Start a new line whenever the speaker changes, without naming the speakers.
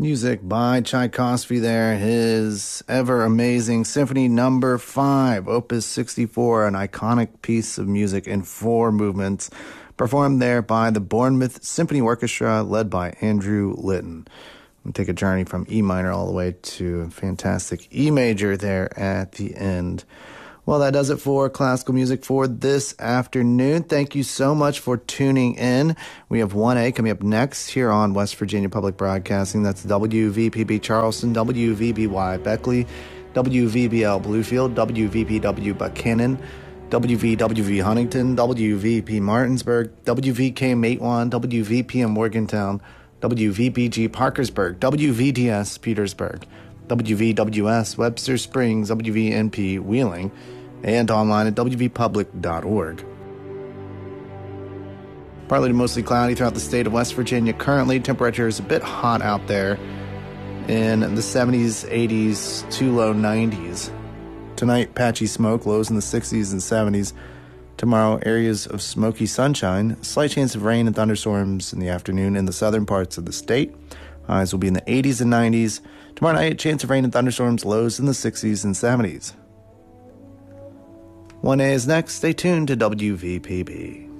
Music by Tchaikovsky there, his ever-amazing Symphony No. 5, Opus 64, an iconic piece of music in 4 movements, performed there by the Bournemouth Symphony Orchestra, led by Andrew Litton. We'll take a journey from E minor all the way to fantastic E major there at the end. Well, that does it for classical music for this afternoon. Thank you so much for tuning in. We have 1A coming up next here on West Virginia Public Broadcasting. That's WVPB Charleston, WVBY Beckley, WVBL Bluefield, WVPW Buchanan, WVWV Huntington, WVP Martinsburg, WVK Matewan, WVP Morgantown, WVBG Parkersburg, WVDS Petersburg, WVWS Webster Springs, WVNP Wheeling, and online at wvpublic.org. Partly to mostly cloudy throughout the state of West Virginia. Currently, temperature is a bit hot out there in the 70s, 80s to low 90s. Tonight, patchy smoke, lows in the 60s and 70s. Tomorrow, areas of smoky sunshine, slight chance of rain and thunderstorms in the afternoon in the southern parts of the state. Highs will be in the 80s and 90s. Tomorrow night, chance of rain and thunderstorms, lows in the 60s and 70s. 1A is next. Stay tuned to WVPB.